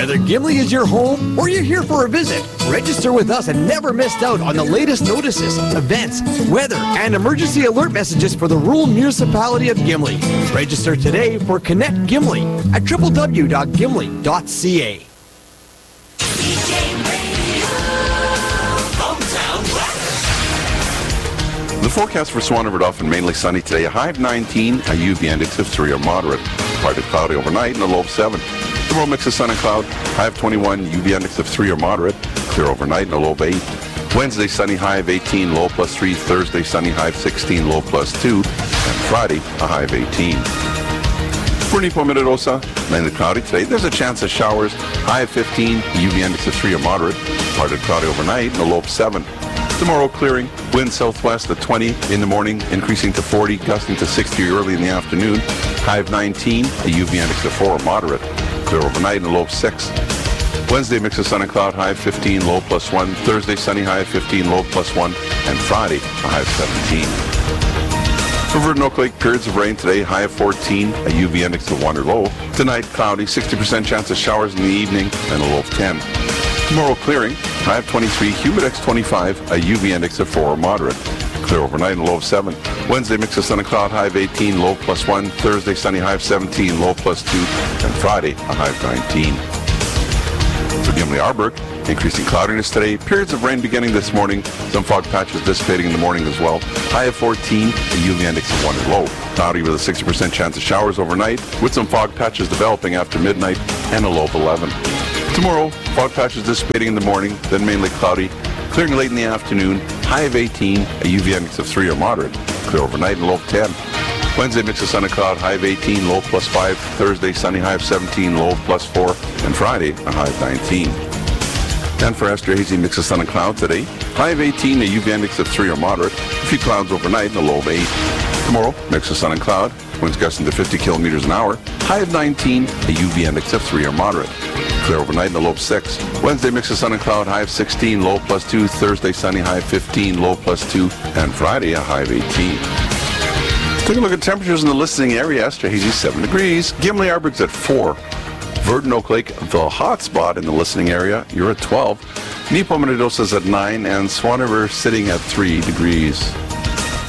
Whether Gimli is your home or you're here for a visit, register with us and never miss out on the latest notices, events, weather, and emergency alert messages for the rural municipality of Gimli. Register today for Connect Gimli at www.gimli.ca. The forecast for Swan River Dolphin, mainly sunny today. A high of 19, a UV index of 3 or moderate. Partly cloudy overnight and a low of 7. Tomorrow mix of sun and cloud, high of 21, UV index of 3 or moderate. Clear overnight and a low of 8. Wednesday sunny, high of 18, low plus 3. Thursday sunny, high of 16, low plus 2. And Friday, a high of 18. For Nipo Minerosa, mainly cloudy today. There's a chance of showers, high of 15, UV index of 3 or moderate. Partly cloudy overnight and a low of 7. Tomorrow clearing, wind southwest at 20 in the morning, increasing to 40, gusting to 60 early in the afternoon. High of 19, a UV index of 4, moderate. Clear overnight and a low of 6. Wednesday mix of sun and cloud, high of 15, low plus 1. Thursday sunny, high of 15, low plus 1. And Friday, a high of 17. For Verdun Oak Lake, periods of rain today, high of 14, a UV index of 1 or low. Tonight, cloudy, 60% chance of showers in the evening, and a low of 10. Tomorrow clearing, high of 23, humidex 25, a UV index of 4 or moderate. Clear overnight and a low of 7. Wednesday mix of sun and cloud, high of 18, low plus 1. Thursday sunny, high of 17, low plus 2. And Friday, a high of 19. For Gimli Arborg, increasing cloudiness today. Periods of rain beginning this morning. Some fog patches dissipating in the morning as well. High of 14, a UV index of 1 or low. Cloudy with a 60% chance of showers overnight, with some fog patches developing after midnight, and a low of 11. Tomorrow, fog patches dissipating in the morning, then mainly cloudy. Clearing late in the afternoon, high of 18, a UV index of 3 or moderate. Clear overnight and low of 10. Wednesday mix of sun and cloud, high of 18, low plus 5. Thursday sunny, high of 17, low plus 4. And Friday, a high of 19. And for Esterhazy, mix of sun and cloud today, high of 18, a UV index of 3 or moderate. A few clouds overnight and a low of 8. Tomorrow, mix of sun and cloud, winds gusting to 50 kilometers an hour. High of 19, a UV index of 3 or moderate. Clear overnight and a low of 6. Wednesday mix of sun and cloud, high of 16, low plus 2. Thursday sunny, high of 15, low plus 2. And Friday, a high of 18. Take a look at temperatures in the listening area. Esterhazy 7 degrees. Gimli Arborg's at 4. Verdun Oak Lake, the hot spot in the listening area, you're at 12. Nipo Minerosa's at 9. And Swan River sitting at 3 degrees.